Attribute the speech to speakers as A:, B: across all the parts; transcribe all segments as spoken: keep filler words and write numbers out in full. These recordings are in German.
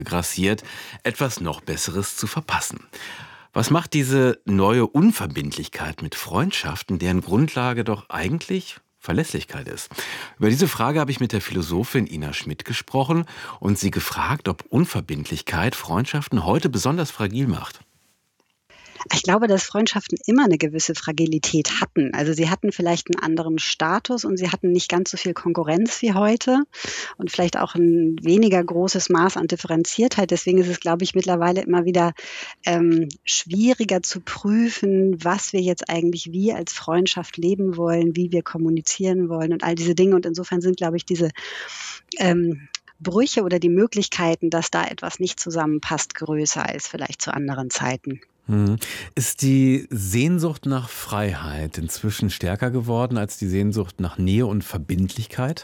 A: grassiert, etwas noch Besseres zu verpassen. Was macht diese neue Unverbindlichkeit mit Freundschaften, deren Grundlage doch eigentlich Verlässlichkeit ist? Über diese Frage habe ich mit der Philosophin Ina Schmidt gesprochen und sie gefragt, ob Unverbindlichkeit Freundschaften heute besonders fragil macht.
B: Ich glaube, dass Freundschaften immer eine gewisse Fragilität hatten. Also, sie hatten vielleicht einen anderen Status und sie hatten nicht ganz so viel Konkurrenz wie heute und vielleicht auch ein weniger großes Maß an Differenziertheit. Deswegen ist es, glaube ich, mittlerweile immer wieder, ähm, schwieriger zu prüfen, was wir jetzt eigentlich wie als Freundschaft leben wollen, wie wir kommunizieren wollen und all diese Dinge. Und insofern sind, glaube ich, diese, ähm, Brüche oder die Möglichkeiten, dass da etwas nicht zusammenpasst, größer als vielleicht zu anderen Zeiten.
A: Mhm. Ist die Sehnsucht nach Freiheit inzwischen stärker geworden als die Sehnsucht nach Nähe und Verbindlichkeit?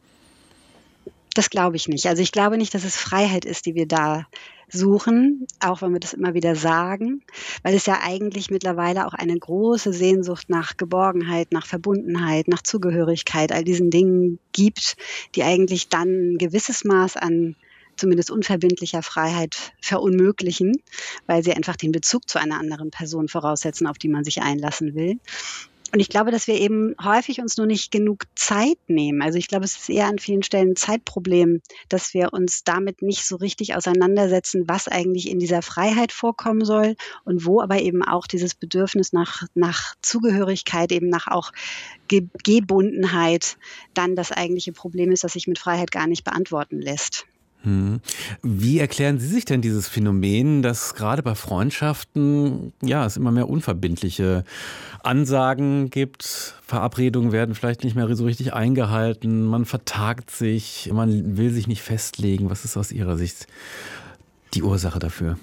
B: Das glaube ich nicht. Also, ich glaube nicht, dass es Freiheit ist, die wir da suchen, auch wenn wir das immer wieder sagen, weil es ja eigentlich mittlerweile auch eine große Sehnsucht nach Geborgenheit, nach Verbundenheit, nach Zugehörigkeit, all diesen Dingen gibt, die eigentlich dann 'n gewisses Maß an zumindest unverbindlicher Freiheit verunmöglichen, weil sie einfach den Bezug zu einer anderen Person voraussetzen, auf die man sich einlassen will. Und ich glaube, dass wir eben häufig uns nur nicht genug Zeit nehmen. Also, ich glaube, es ist eher an vielen Stellen 'n Zeitproblem, dass wir uns damit nicht so richtig auseinandersetzen, was eigentlich in dieser Freiheit vorkommen soll und wo aber eben auch dieses Bedürfnis nach nach Zugehörigkeit, eben nach auch Ge Gebundenheit dann das eigentliche Problem ist, das sich mit Freiheit gar nicht beantworten lässt.
A: Mhm. Wie erklären Sie sich denn dieses Phänomen, dass gerade bei Freundschaften, ja, es immer mehr unverbindliche Ansagen gibt, Verabredungen werden vielleicht nicht mehr so richtig eingehalten, man vertagt sich, man will sich nicht festlegen. Was ist aus Ihrer Sicht die Ursache dafür?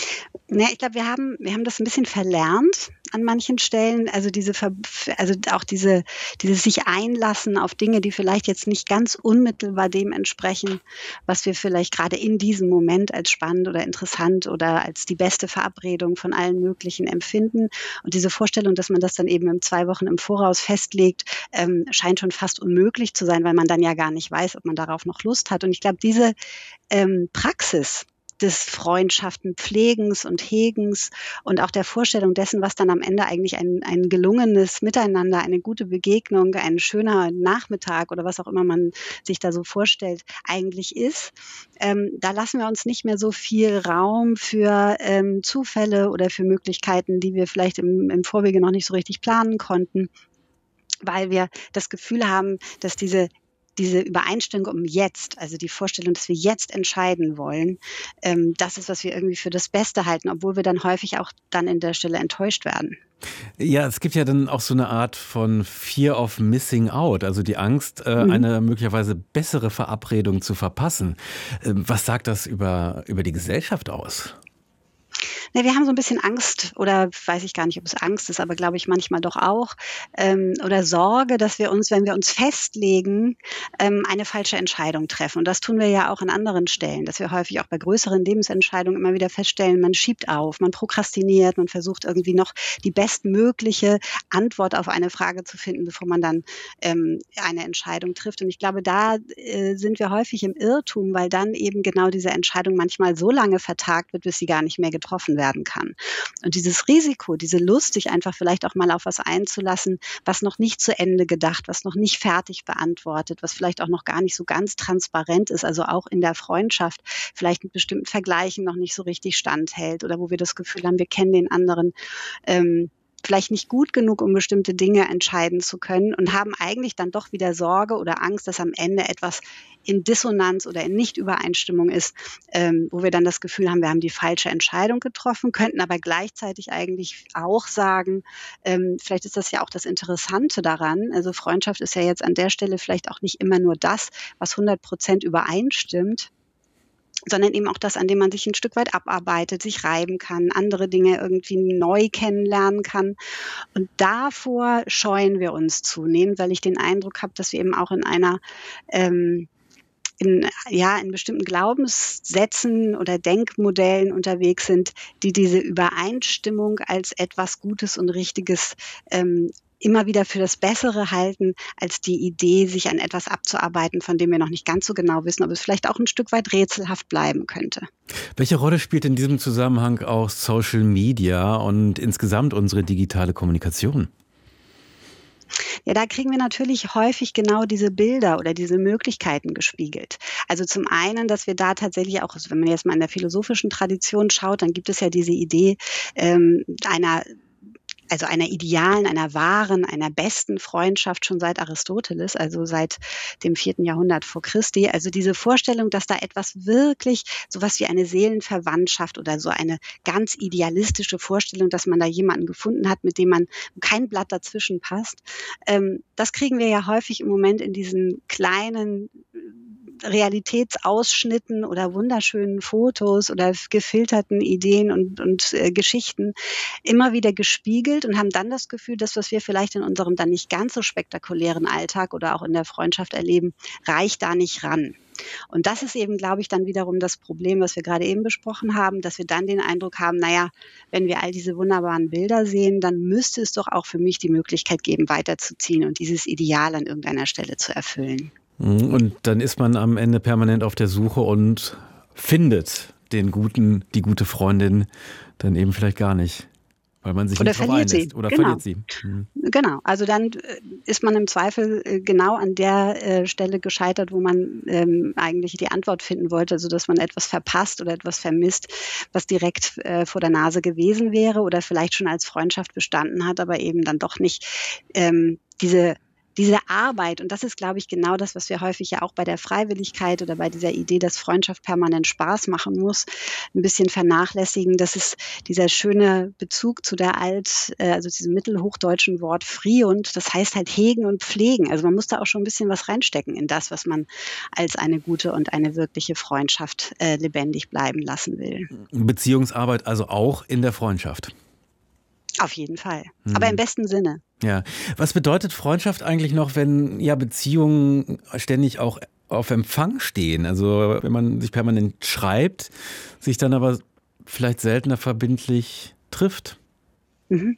B: Na ja, ich glaube, wir haben wir haben das 'n bisschen verlernt an manchen Stellen. Also, diese Ver also, auch diese dieses sich Einlassen auf Dinge, die vielleicht jetzt nicht ganz unmittelbar dem entsprechen, was wir vielleicht grade in diesem Moment als spannend oder interessant oder als die beste Verabredung von allen möglichen empfinden. Und diese Vorstellung, dass man das dann eben im zwei Wochen im Voraus festlegt, ähm, scheint schon fast unmöglich zu sein, weil man dann ja gar nicht weiß, ob man darauf noch Lust hat. Und ich glaube, diese, ähm, Praxis des Freundschaften-Pflegens und Hegens und auch der Vorstellung dessen, was dann am Ende eigentlich ein ein gelungenes Miteinander, eine gute Begegnung, ein schöner Nachmittag oder was auch immer man sich da so vorstellt, eigentlich ist. Ähm, da lassen wir uns nicht mehr so viel Raum für, ähm, Zufälle oder für Möglichkeiten, die wir vielleicht im im Vorwege noch nicht so richtig planen konnten, weil wir das Gefühl haben, dass diese diese Übereinstimmung um jetzt, also die Vorstellung, dass wir jetzt entscheiden wollen, ähm, das ist, was wir irgendwie für das Beste halten, obwohl wir dann häufig auch dann in der Stelle enttäuscht werden.
A: Ja, es gibt ja dann auch so eine Art von Fear of Missing Out, also die Angst, äh,
B: Mhm.
A: eine möglicherweise bessere Verabredung zu verpassen. Ähm, was sagt das über über die Gesellschaft aus?
B: Ne, wir haben so 'n bisschen Angst oder weiß ich gar nicht, ob es Angst ist, aber glaube ich manchmal doch auch, ähm, oder Sorge, dass wir uns, wenn wir uns festlegen, ähm, eine falsche Entscheidung treffen. Und das tun wir ja auch an anderen Stellen, dass wir häufig auch bei größeren Lebensentscheidungen immer wieder feststellen, man schiebt auf, man prokrastiniert, man versucht irgendwie noch die bestmögliche Antwort auf eine Frage zu finden, bevor man dann, ähm, eine Entscheidung trifft. Und ich glaube, da, äh, sind wir häufig im Irrtum, weil dann eben genau diese Entscheidung manchmal so lange vertagt wird, bis sie gar nicht mehr getroffen werden kann. Und dieses Risiko, diese Lust, sich einfach vielleicht auch mal auf was einzulassen, was noch nicht zu Ende gedacht, was noch nicht fertig beantwortet, was vielleicht auch noch gar nicht so ganz transparent ist, also auch in der Freundschaft vielleicht mit bestimmten Vergleichen noch nicht so richtig standhält oder wo wir das Gefühl haben, wir kennen den anderen, ähm, vielleicht nicht gut genug, um bestimmte Dinge entscheiden zu können und haben eigentlich dann doch wieder Sorge oder Angst, dass am Ende etwas in Dissonanz oder in Nichtübereinstimmung ist, ähm, wo wir dann das Gefühl haben, wir haben die falsche Entscheidung getroffen, könnten aber gleichzeitig eigentlich auch sagen, ähm, vielleicht ist das ja auch das Interessante daran. Also, Freundschaft ist ja jetzt an der Stelle vielleicht auch nicht immer nur das, was hundert Prozent übereinstimmt, sondern eben auch das, an dem man sich 'n Stück weit abarbeitet, sich reiben kann, andere Dinge irgendwie neu kennenlernen kann. Und davor scheuen wir uns zunehmend, weil ich den Eindruck habe, dass wir eben auch in einer, ähm in, ja, in bestimmten Glaubenssätzen oder Denkmodellen unterwegs sind, die diese Übereinstimmung als etwas Gutes und Richtiges ähm, immer wieder für das Bessere halten, als die Idee, sich an etwas abzuarbeiten, von dem wir noch nicht ganz so genau wissen, ob es vielleicht auch ein Stück weit rätselhaft bleiben könnte.
A: Welche Rolle spielt in diesem Zusammenhang auch Social Media und insgesamt unsere digitale Kommunikation?
B: Ja, da kriegen wir natürlich häufig genau diese Bilder oder diese Möglichkeiten gespiegelt. Also zum einen, dass wir da tatsächlich auch, also wenn man jetzt mal in der philosophischen Tradition schaut, dann gibt es ja diese Idee ähm, einer also einer idealen, einer wahren, einer besten Freundschaft schon seit Aristoteles, also seit dem vierten Jahrhundert vor Christi. Also diese Vorstellung, dass da etwas wirklich, sowas wie eine Seelenverwandtschaft oder so eine ganz idealistische Vorstellung, dass man da jemanden gefunden hat, mit dem man kein Blatt dazwischen passt. Ähm, das kriegen wir ja häufig im Moment in diesen kleinen Realitätsausschnitten oder wunderschönen Fotos oder gefilterten Ideen und, und äh, Geschichten immer wieder gespiegelt und haben dann das Gefühl, dass was wir vielleicht in unserem dann nicht ganz so spektakulären Alltag oder auch in der Freundschaft erleben, reicht da nicht ran. Und das ist eben, glaube ich, dann wiederum das Problem, was wir gerade eben besprochen haben, dass wir dann den Eindruck haben, naja, wenn wir all diese wunderbaren Bilder sehen, dann müsste es doch auch für mich die Möglichkeit geben, weiterzuziehen und dieses Ideal an irgendeiner Stelle zu erfüllen.
A: Und dann ist man am Ende permanent auf der Suche und findet den guten, die gute Freundin dann eben vielleicht gar nicht, weil man sich
B: Oder
A: nicht drauf
B: verliert
A: einlässt.
B: sie.
A: Oder
B: Genau.
A: verliert sie. Mhm.
B: Genau, also dann äh, ist man im Zweifel äh, genau an der äh, Stelle gescheitert, wo man ähm, eigentlich die Antwort finden wollte, also dass man etwas verpasst oder etwas vermisst, was direkt äh, vor der Nase gewesen wäre oder vielleicht schon als Freundschaft bestanden hat, aber eben dann doch nicht ähm, diese Diese Arbeit, und das ist, glaube ich, genau das, was wir häufig ja auch bei der Freiwilligkeit oder bei dieser Idee, dass Freundschaft permanent Spaß machen muss, ein bisschen vernachlässigen. Das ist dieser schöne Bezug zu der alt, äh, also diesem mittelhochdeutschen Wort friund. Das heißt halt hegen und pflegen. Also man muss da auch schon ein bisschen was reinstecken in das, was man als eine gute und eine wirkliche Freundschaft äh, lebendig bleiben lassen will.
A: Beziehungsarbeit also auch in der Freundschaft.
B: Auf jeden Fall. Hm. Aber im besten Sinne.
A: Ja. Was bedeutet Freundschaft eigentlich noch, wenn ja Beziehungen ständig auch auf Empfang stehen? Also wenn man sich permanent schreibt, sich dann aber vielleicht seltener verbindlich trifft?
B: Mhm.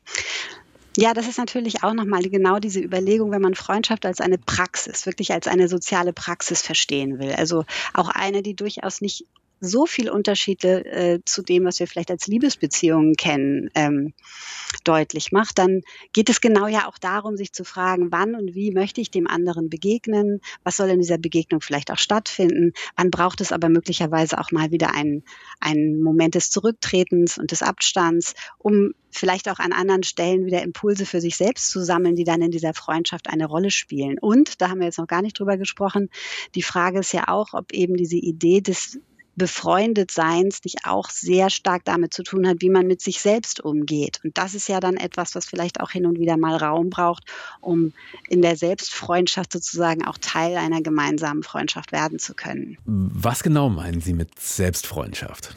B: Ja, das ist natürlich auch nochmal genau diese Überlegung, wenn man Freundschaft als eine Praxis, wirklich als eine soziale Praxis verstehen will. Also auch eine, die durchaus nicht so viel Unterschiede äh, zu dem, was wir vielleicht als Liebesbeziehungen kennen, ähm, deutlich macht, dann geht es genau ja auch darum, sich zu fragen, wann und wie möchte ich dem anderen begegnen, was soll in dieser Begegnung vielleicht auch stattfinden, wann braucht es aber möglicherweise auch mal wieder einen, einen Moment des Zurücktretens und des Abstands, um vielleicht auch an anderen Stellen wieder Impulse für sich selbst zu sammeln, die dann in dieser Freundschaft eine Rolle spielen. Und, da haben wir jetzt noch gar nicht drüber gesprochen, die Frage ist ja auch, ob eben diese Idee des Befreundetseins nicht auch sehr stark damit zu tun hat, wie man mit sich selbst umgeht. Und das ist ja dann etwas, was vielleicht auch hin und wieder mal Raum braucht, um in der Selbstfreundschaft sozusagen auch Teil einer gemeinsamen Freundschaft werden zu können.
A: Was genau meinen Sie mit Selbstfreundschaft?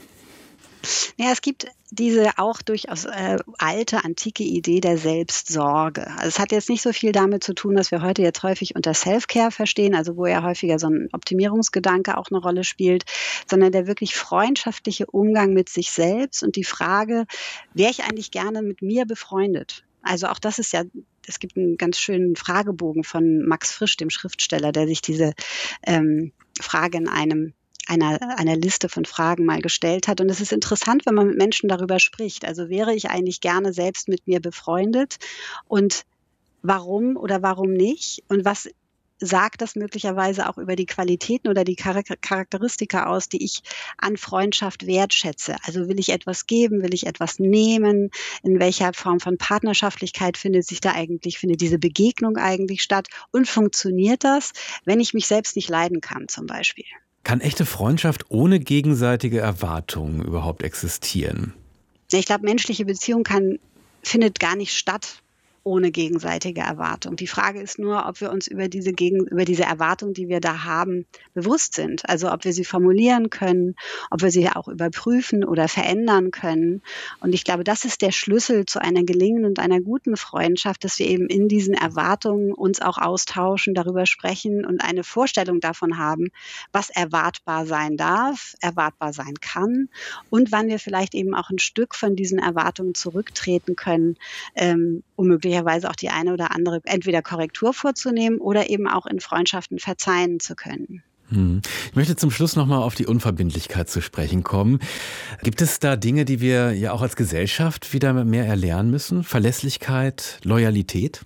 B: Ja, es gibt diese auch durchaus äh, alte, antike Idee der Selbstsorge. Also es hat jetzt nicht so viel damit zu tun, dass wir heute jetzt häufig unter Self-Care verstehen, also wo ja häufiger so ein Optimierungsgedanke auch eine Rolle spielt, sondern der wirklich freundschaftliche Umgang mit sich selbst und die Frage, wäre ich eigentlich gerne mit mir befreundet? Also auch das ist ja, es gibt einen ganz schönen Fragebogen von Max Frisch, dem Schriftsteller, der sich diese ähm, Frage in einem Einer, einer Liste von Fragen mal gestellt hat. Und es ist interessant, wenn man mit Menschen darüber spricht. Also wäre ich eigentlich gerne selbst mit mir befreundet? Und warum oder warum nicht? Und was sagt das möglicherweise auch über die Qualitäten oder die Charakteristika aus, die ich an Freundschaft wertschätze? Also will ich etwas geben? Will ich etwas nehmen? In welcher Form von Partnerschaftlichkeit findet sich da eigentlich, findet diese Begegnung eigentlich statt? Und funktioniert das, wenn ich mich selbst nicht leiden kann, zum Beispiel?
A: Kann echte Freundschaft ohne gegenseitige Erwartungen überhaupt existieren?
B: Ich glaube, menschliche Beziehung kann, findet gar nicht statt, ohne gegenseitige Erwartung. Die Frage ist nur, ob wir uns über diese, Gegen über diese Erwartung, die wir da haben, bewusst sind. Also ob wir sie formulieren können, ob wir sie auch überprüfen oder verändern können. Und ich glaube, das ist der Schlüssel zu einer gelingenden und einer guten Freundschaft, dass wir eben in diesen Erwartungen uns auch austauschen, darüber sprechen und eine Vorstellung davon haben, was erwartbar sein darf, erwartbar sein kann und wann wir vielleicht eben auch ein Stück von diesen Erwartungen zurücktreten können, ähm, um möglicherweise auch die eine oder andere entweder Korrektur vorzunehmen oder eben auch in Freundschaften verzeihen zu können.
A: Hm. Ich möchte zum Schluss nochmal auf die Unverbindlichkeit zu sprechen kommen. Gibt es da Dinge, die wir ja auch als Gesellschaft wieder mehr erlernen müssen? Verlässlichkeit, Loyalität?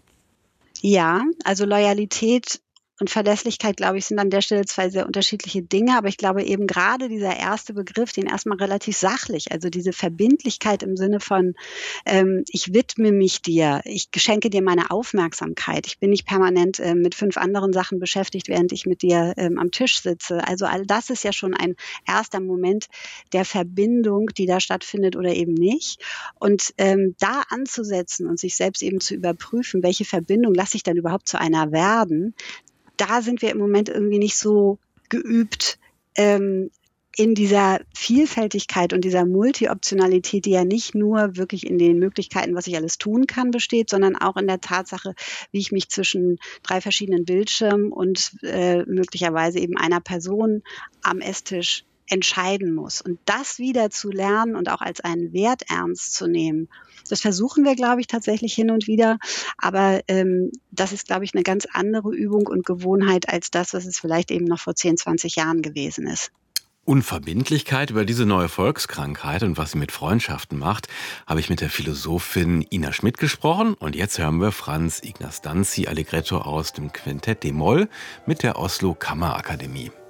B: Ja, also Loyalität und Verlässlichkeit, glaube ich, sind an der Stelle zwei sehr unterschiedliche Dinge. Aber ich glaube eben gerade dieser erste Begriff, den erstmal relativ sachlich, also diese Verbindlichkeit im Sinne von, ähm, ich widme mich dir, ich schenke dir meine Aufmerksamkeit. Ich bin nicht permanent äh, mit fünf anderen Sachen beschäftigt, während ich mit dir ähm, am Tisch sitze. Also all das ist ja schon ein erster Moment der Verbindung, die da stattfindet oder eben nicht. Und ähm, da anzusetzen und sich selbst eben zu überprüfen, welche Verbindung lasse ich dann überhaupt zu einer werden, da sind wir im Moment irgendwie nicht so geübt, ähm, in dieser Vielfältigkeit und dieser Multioptionalität, die ja nicht nur wirklich in den Möglichkeiten, was ich alles tun kann, besteht, sondern auch in der Tatsache, wie ich mich zwischen drei verschiedenen Bildschirmen und äh, möglicherweise eben einer Person am Esstisch entscheiden muss. Und das wieder zu lernen und auch als einen Wert ernst zu nehmen, das versuchen wir, glaube ich, tatsächlich hin und wieder. Aber ähm, das ist, glaube ich, eine ganz andere Übung und Gewohnheit als das, was es vielleicht eben noch vor zehn, zwanzig Jahren gewesen ist.
A: Unverbindlichkeit, über diese neue Volkskrankheit und was sie mit Freundschaften macht, habe ich mit der Philosophin Ina Schmidt gesprochen. Und jetzt hören wir Franz Ignaz Danzi Allegretto aus dem Quintett d-Moll mit der Oslo Kammerakademie.